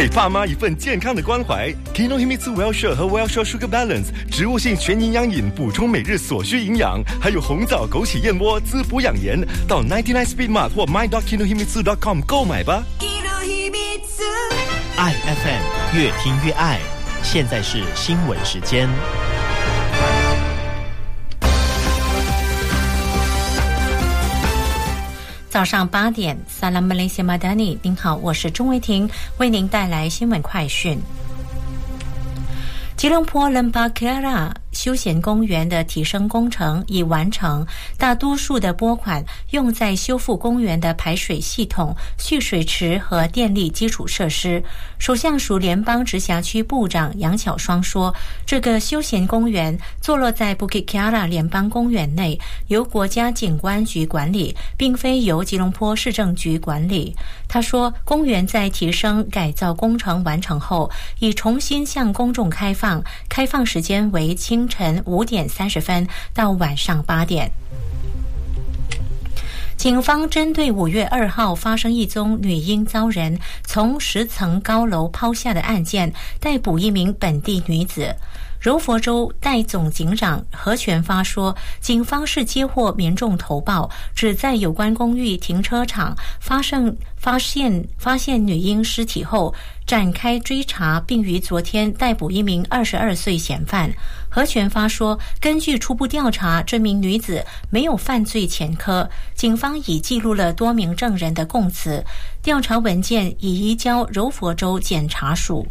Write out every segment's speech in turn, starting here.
给爸妈一份健康的关怀。Kinohimitsu Wellshare 和 Wellshare Sugar Balance 植物性全营养饮，补充每日所需营养，还有红枣枸杞燕窝滋补养颜。到99 Speed Mart 或 my.kinohimitsu.com 购买吧。 爱 FM 越听越爱。现在是新闻时间。 早上8点 Salam Malaysia Madani， 您好，我是钟维婷，为您带来新闻快讯。吉隆坡 Lembagara 休闲公园的提升工程已完成，大多数的拨款用在修复公园的排水系统、蓄水池和电力基础设施。首相署联邦直辖区部长杨巧双说，这个休闲公园坐落在 Bukit Kiara 联邦公园内，由国家景观局管理，并非由吉隆坡市政局管理。他说，公园在提升改造工程完成后，已重新向公众开放，开放时间为清晨5点30分到晚上8点。警方针对5月2号发生一宗女婴遭人从10层高楼抛下的案件，逮捕一名本地女子。柔佛州代总警长何全发说，警方是接获民众投报，指在有关公寓停车场发现女婴尸体后，展开追查，并于昨天逮捕一名22岁嫌犯。何全发说，根据初步调查，这名女子没有犯罪前科，警方已记录了多名证人的供词，调查文件已移交柔佛州检察署。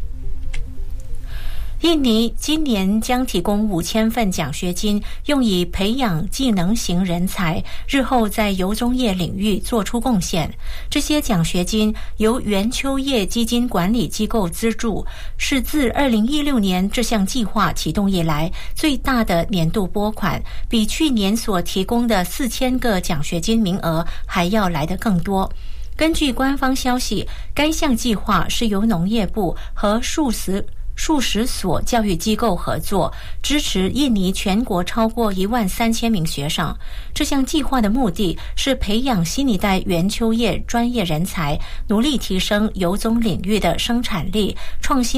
印尼今年将提供5000份奖学金，用以培养技能型人才，日后在油棕业领域做出贡献。这些奖学金由圆丘业基金管理机构资助，是自2016年这项计划启动以来最大的年度拨款，比去年所提供的4000个奖学金名额还要来得更多。根据官方消息，该项计划是由农业部和数十所教育机构合作，支持印尼全国超过13000名学生。这项计划的目的是培养新一代圆丘业专业人才，努力提升油棕领域的生产力、创新